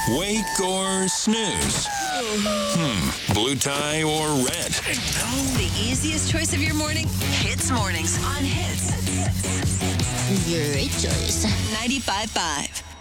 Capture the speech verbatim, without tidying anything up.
Wake or snooze? Hmm, blue tie or red? The easiest choice of your morning? Hits Mornings on Hits. Great choice. ninety-five point five.